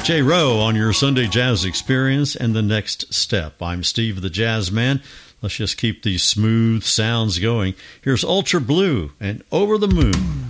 Jay Rowe on your Sunday Jazz Experience and the Next Step. I'm Steve the Jazz Man. Let's just keep these smooth sounds going. Here's Ultra Blue and Over the Moon.